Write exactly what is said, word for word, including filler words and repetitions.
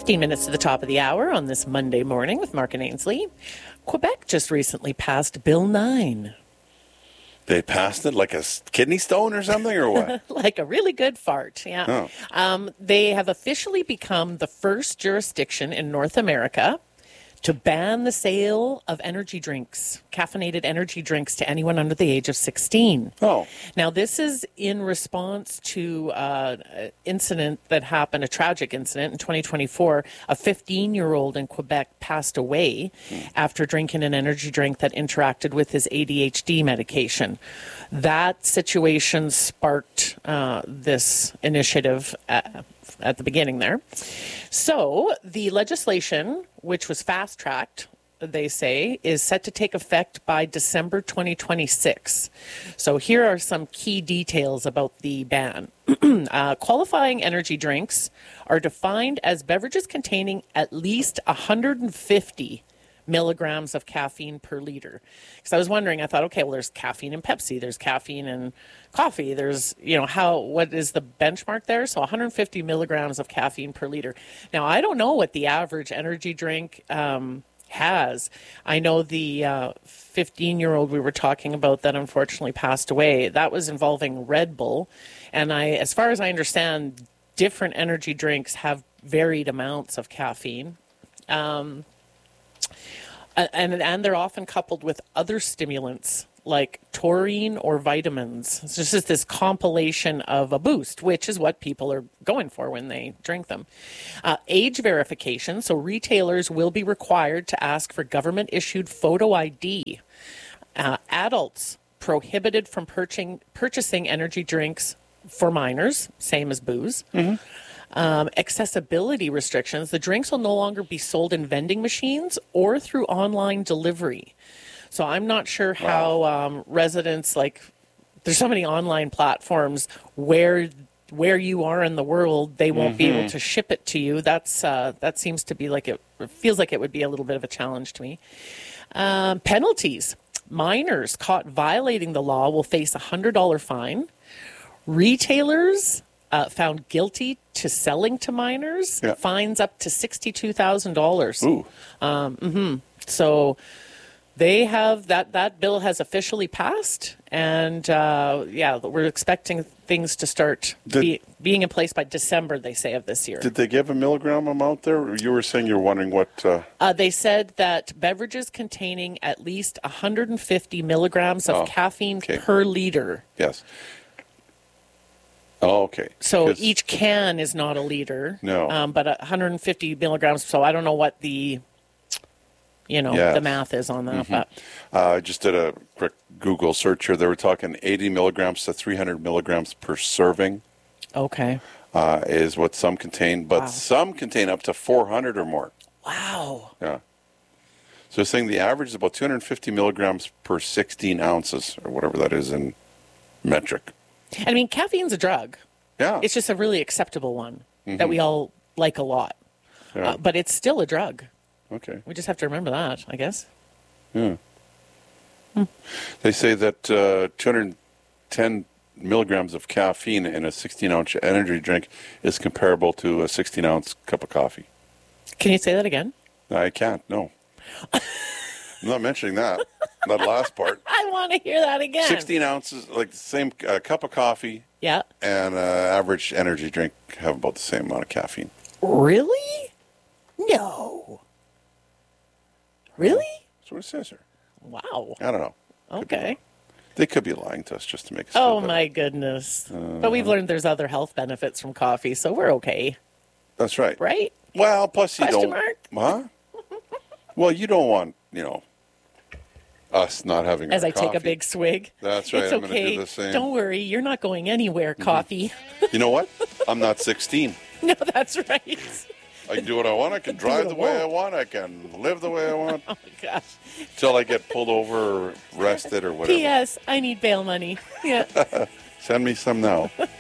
fifteen minutes to the top of the hour on this Monday morning with Mark and Ainsley. Quebec just recently passed Bill nine. They passed it like a kidney stone or something, or what? Like a really good fart, yeah. Oh. Um, they have officially become the first jurisdiction in North America to ban the sale of energy drinks, caffeinated energy drinks to anyone under the age of sixteen. Oh. Now, this is in response to uh, an incident that happened, a tragic incident in twenty twenty-four. A fifteen-year-old in Quebec passed away mm. after drinking an energy drink that interacted with his A D H D medication. That situation sparked uh, this initiative at, at the beginning there. So the legislation, which was fast-tracked, they say, is set to take effect by December twenty twenty-six. So here are some key details about the ban. uh, qualifying energy drinks are defined as beverages containing at least one hundred fifty milligrams of caffeine per liter. Because I was wondering, I thought, okay, well, there's caffeine in Pepsi, there's caffeine in coffee, there's, you know, how, what is the benchmark there? So one hundred fifty milligrams of caffeine per liter. Now, I don't know what the average energy drink um, has. I know the uh, fifteen-year-old we were talking about that unfortunately passed away, that was involving Red Bull. And I, as far as I understand, different energy drinks have varied amounts of caffeine. Um, And, and they're often coupled with other stimulants like taurine or vitamins. It's just this compilation of a boost, which is what people are going for when they drink them. Uh, age verification. So retailers will be required to ask for government-issued photo I D. Uh, adults prohibited from purchasing, purchasing energy drinks for minors, same as booze. Mm-hmm. Um, accessibility restrictions. The drinks will no longer be sold in vending machines or through online delivery. So I'm not sure how um, residents, like, there's so many online platforms where where you are in the world, they won't mm-hmm. be able to ship it to you. That's uh, that seems to be like, it, it feels like it would be a little bit of a challenge to me. Um, penalties. Minors caught violating the law will face a one hundred dollars fine. Retailers Uh, found guilty to selling to minors, yeah. fines up to sixty-two thousand dollars. Ooh. Um, mm-hmm. So they have, that, that bill has officially passed. And, uh, yeah, we're expecting things to start did, be, being in place by December, they say, of this year. Did they give a milligram amount there? You were saying you're wondering what... Uh... Uh, they said that beverages containing at least one hundred fifty milligrams of oh, caffeine okay. per liter. Yes. Oh, okay. So each can is not a liter. No. Um, but one hundred fifty milligrams. So I don't know what the, you know, yes. the math is on that. Mm-hmm. But uh, I just did a quick Google search here. They were talking eighty milligrams to three hundred milligrams per serving. Okay. Uh, is what some contain, but wow. some contain up to four hundred or more. Wow. Yeah. So they're saying the average is about two hundred fifty milligrams per sixteen ounces, or whatever that is in metric. I mean, caffeine's a drug. Yeah. It's just a really acceptable one mm-hmm. that we all like a lot. Yeah. Uh, but it's still a drug. Okay. We just have to remember that, I guess. Yeah. Hmm. They say that uh, two hundred ten milligrams of caffeine in a sixteen-ounce energy drink is comparable to a sixteen-ounce cup of coffee. Can you say that again? I can't, no. I'm not mentioning that. That last part. I want to hear that again. sixteen ounces, like the same uh, cup of coffee. Yeah. And uh, average energy drink have about the same amount of caffeine. Really? No. Really? That's what it says here. Wow. I don't know. Okay. They could be lying to us just to make us Oh, feel my goodness. Uh, but we've learned there's other health benefits from coffee, so we're okay. That's right. Right? Well, plus you Question don't... mark? Huh? Well, you don't want, you know, us not having As our I coffee. take a big swig. That's right. It's I'm okay. going to do the same. Don't worry. You're not going anywhere, mm-hmm. coffee. You know what? I'm not sixteen. No, that's right. I can do what I want. I can drive the way I want. I can live the way I want. Oh, my gosh. Till I get pulled over or arrested or whatever. P S. I need bail money. Yeah. Send me some now.